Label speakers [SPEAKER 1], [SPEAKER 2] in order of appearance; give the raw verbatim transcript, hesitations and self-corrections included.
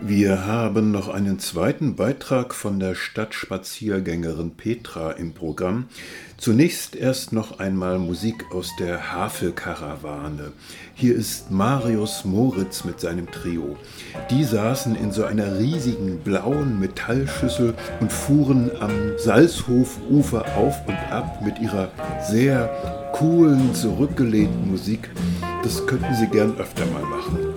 [SPEAKER 1] Wir haben noch einen zweiten Beitrag von der Stadtspaziergängerin Petra im Programm. Zunächst erst noch einmal Musik aus der Havelkarawane. Hier ist Marius Moritz mit seinem Trio. Die saßen in so einer riesigen blauen Metallschüssel und fuhren am Salzhofufer auf und ab mit ihrer sehr coolen, zurückgelehnten Musik. Das könnten sie gern öfter mal machen.